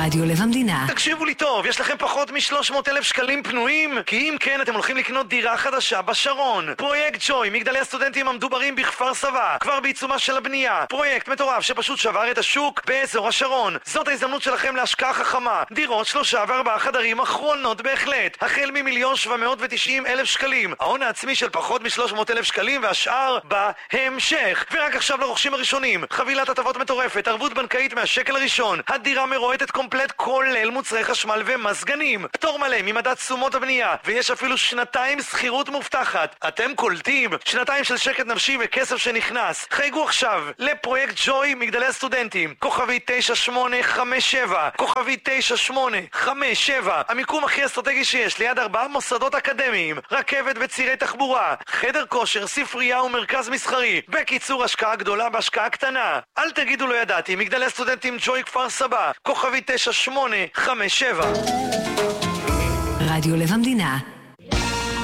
רדיו לב המדינה. תקשיבו לי טוב, יש לכם פחות מ-300,000 שקלים פנויים? כי אם כן, אתם הולכים לקנות דירה חדשה בשרון. פרויקט ג'וי, מגדלי הסטודנטים המדוברים בכפר סבא, כבר בעיצומה של הבנייה. פרויקט מטורף שפשוט שבר את השוק באזור השרון. זאת ההזדמנות שלכם להשקעה חכמה. דירות 3 ו4 חדרים אחרונות בהחלט. החל מ1,790,000 שקלים. ההון העצמי של פחות מ-300,000 שקלים והשאר בהמשך. ורק עכשיו לרוכשים הראשונים. חבילת הטבות מטורפת, ערבות בנקאית מהשקל הראשון. הדירה מרועטת קומפלט כולל מוצרי חשמל ומסגנים. פטור מלא ממדד תשומות הבנייה. ויש אפילו 2 שכירות מובטחת. אתם קולטים? 2 של שקט נפשי וכסף שנכנס. חייגו עכשיו לפרויקט ג'וי מגדלי הסטודנטים. כוכבי 9857. כוכבי 9857. המיקום הכי אסטרטגי שיש ליד 4 מוסדות אקדמיים. רכבת וצירי תחבורה. חדר כושר, ספרייה ומרכז מסחרי. בקיצור, השקעה גדולה בהשקעה קטנה. אל תגידו לא ידעתי. מגדלי הסטודנטים ג'וי כפר סבא. כוכבי 9857. רדיו לב המדינה.